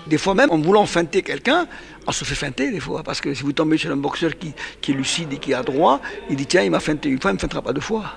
Des fois même, en voulant feinter quelqu'un, on se fait feinter des fois, parce que si vous tombez sur un boxeur qui est lucide et qui est adroit, il dit tiens, il m'a feinté une fois, il ne me feintera pas deux fois.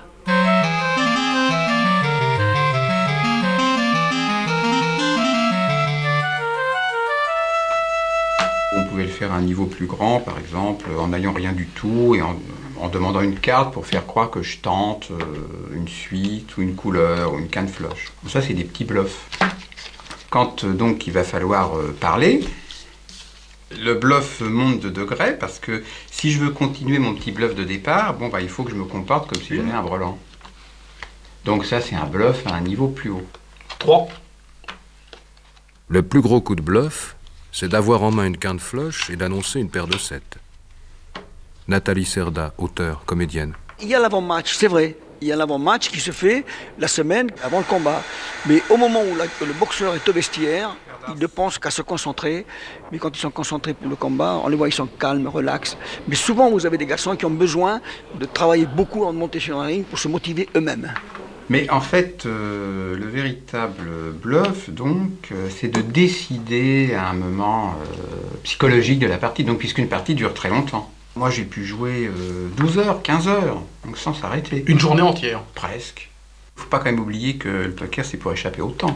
On pouvait le faire à un niveau plus grand, par exemple, en n'ayant rien du tout et en demandant une carte pour faire croire que je tente une suite ou une couleur ou une canne floche. Ça, c'est des petits bluffs. Quand donc il va falloir parler, le bluff monte de degré parce que si je veux continuer mon petit bluff de départ, bon, bah, il faut que je me comporte comme si j'avais un brelan. Donc ça, c'est un bluff à un niveau plus haut. 3. Le plus gros coup de bluff, c'est d'avoir en main une quinte floche et d'annoncer une paire de 7. Nathalie Cerda, auteure, comédienne. Il y a l'avant-match, c'est vrai. Il y a l'avant-match qui se fait la semaine avant le combat. Mais au moment où le boxeur est au vestiaire, ils ne pensent qu'à se concentrer. Mais quand ils sont concentrés pour le combat, on les voit, ils sont calmes, relax. Mais souvent, vous avez des garçons qui ont besoin de travailler beaucoup en monter sur un ring pour se motiver eux-mêmes. Mais en fait, le véritable bluff, donc, c'est de décider à un moment psychologique de la partie, donc puisqu'une partie dure très longtemps. Moi, j'ai pu jouer 12 heures, 15 heures, donc sans s'arrêter. Une journée entière. Presque. Il ne faut pas quand même oublier que le poker, c'est pour échapper au temps.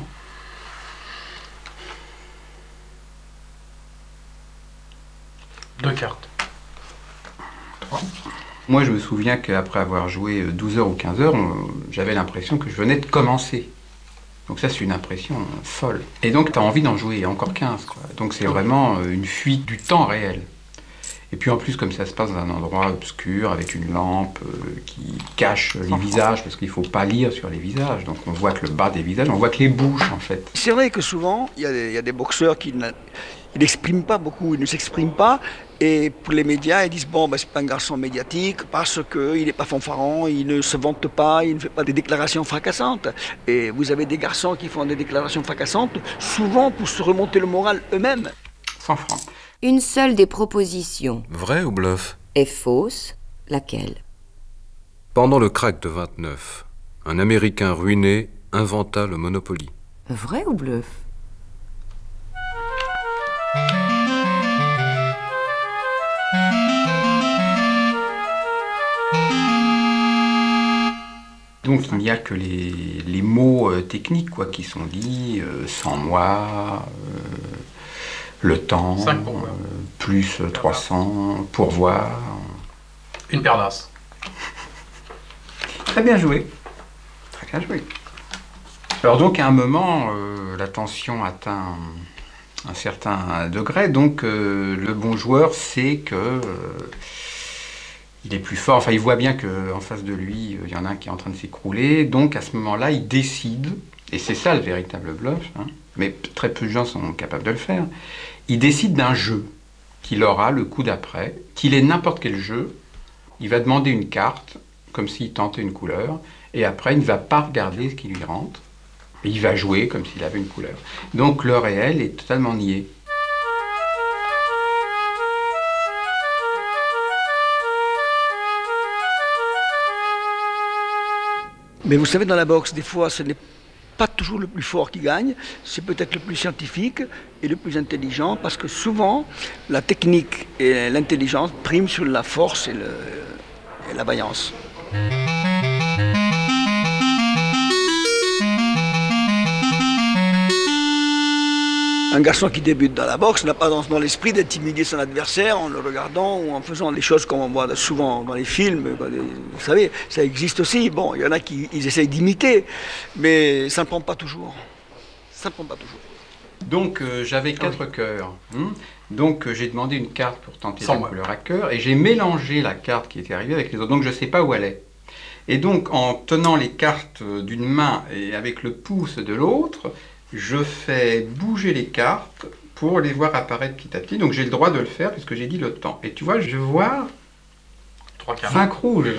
Deux cartes. 3. Moi, je me souviens qu'après avoir joué 12 heures ou 15 heures, j'avais l'impression que je venais de commencer. Donc ça, c'est une impression folle. Et donc, tu as envie d'en jouer encore 15, quoi. Donc c'est vraiment une fuite du temps réel. Et puis en plus, comme ça se passe dans un endroit obscur, avec une lampe qui cache les visages, parce qu'il ne faut pas lire sur les visages. Donc on voit que le bas des visages, on voit que les bouches, en fait. C'est vrai que souvent, il y a des boxeurs qui n'expriment pas beaucoup, ils ne s'expriment pas. Et pour les médias, ils disent bon, ben, c'est pas un garçon médiatique parce qu'il n'est pas fanfaron, il ne se vante pas, il ne fait pas des déclarations fracassantes. Et vous avez des garçons qui font des déclarations fracassantes, souvent pour se remonter le moral eux-mêmes. 100 francs. Une seule des propositions Vrai ou bluff? est fausse, laquelle? Pendant le krach de 29, un Américain ruiné inventa le Monopoly. Vrai ou bluff? Donc il n'y a que les mots techniques quoi, qui sont dits, sans moi, le temps, 5 pour moi. Plus 300, pourvoir. Une paire d'as. Très bien joué. Très bien joué. Alors donc à un moment, la tension atteint un certain degré, donc le bon joueur sait que il est plus fort, enfin il voit bien qu'en face de lui, il y en a un qui est en train de s'écrouler, donc à ce moment-là, il décide, et c'est ça le véritable bluff, hein, mais très peu de gens sont capables de le faire, il décide d'un jeu qu'il aura le coup d'après, qu'il ait n'importe quel jeu, il va demander une carte, comme s'il tentait une couleur, et après il ne va pas regarder ce qui lui rentre, et il va jouer comme s'il avait une couleur. Donc le réel est totalement nié. Mais vous savez, dans la boxe, des fois, ce n'est pas toujours le plus fort qui gagne, c'est peut-être le plus scientifique et le plus intelligent, parce que souvent, la technique et l'intelligence priment sur la force et la vaillance. Un garçon qui débute dans la boxe n'a pas dans l'esprit d'intimider son adversaire en le regardant ou en faisant les choses comme on voit souvent dans les films. Vous savez, ça existe aussi. Bon, il y en a qui essayent d'imiter, mais ça ne prend pas toujours. Ça ne prend pas toujours. Donc j'avais 4 cœurs. Donc j'ai demandé une carte pour tenter la couleur à cœur et j'ai mélangé la carte qui était arrivée avec les autres. Donc je ne sais pas où elle est. Et donc en tenant les cartes d'une main et avec le pouce de l'autre, je fais bouger les cartes pour les voir apparaître petit à petit. Donc j'ai le droit de le faire puisque j'ai dit le temps. Et tu vois, je vois 5 rouges.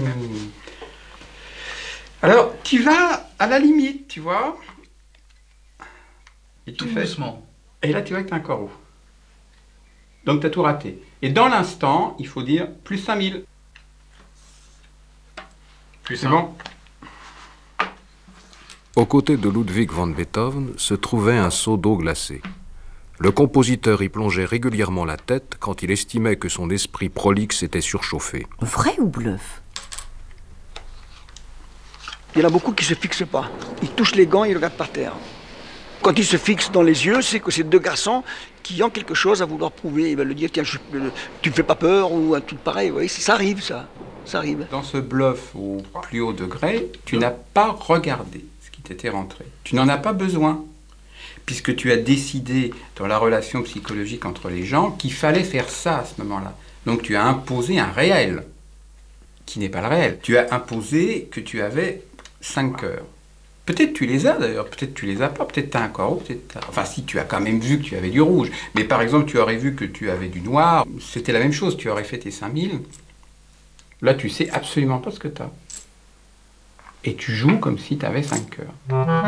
Alors tu vas à la limite, tu vois. Et tu fais doucement. Et là tu vois que tu as un corps rouge. Donc tu as tout raté. Et dans l'instant, il faut dire plus 5000. C'est bon. Aux côtés de Ludwig van Beethoven se trouvait un seau d'eau glacée. Le compositeur y plongeait régulièrement la tête quand il estimait que son esprit prolixe était surchauffé. Vrai ou bluff? Il y en a beaucoup qui ne se fixent pas. Ils touchent les gants et ils regardent par terre. Quand ils se fixent dans les yeux, c'est que c'est deux garçons qui ont quelque chose à vouloir prouver. Ils veulent le dire, tiens, tu me fais pas peur, ou un truc pareil. Vous voyez, ça arrive, ça. Ça arrive. Dans ce bluff au plus haut degré, tu n'as pas regardé ce qui t'était rentré. Tu n'en as pas besoin, puisque tu as décidé dans la relation psychologique entre les gens qu'il fallait faire ça à ce moment-là. Donc tu as imposé un réel, qui n'est pas le réel. Tu as imposé que tu avais 5 cœurs. Peut-être tu les as d'ailleurs, peut-être tu les as pas, peut-être tu as un corps, enfin si tu as quand même vu que tu avais du rouge, mais par exemple tu aurais vu que tu avais du noir, c'était la même chose, tu aurais fait tes 5000. Là tu sais absolument pas ce que tu as. Et tu joues comme si tu avais 5 cœurs.